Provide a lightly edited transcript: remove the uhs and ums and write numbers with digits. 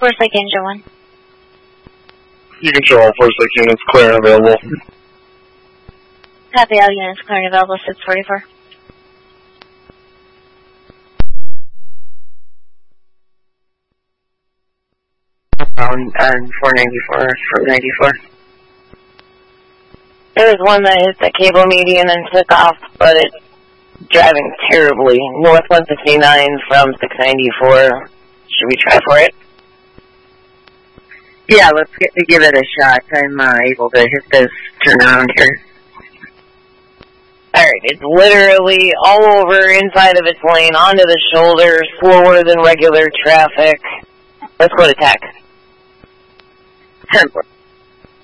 Forest Lake Engine 1. You can show all Forest Lake units clear and available. Copy, all units clear and available, 644. On 494, 494. There was one that hit the cable median and took off, but it's driving terribly. North 169 from 694. Should we try for it? Yeah, let's give it a shot. I'm able to hit this turnaround here. Alright, it's literally all over inside of its lane, onto the shoulder, slower than regular traffic. Let's go to tech. 10-4.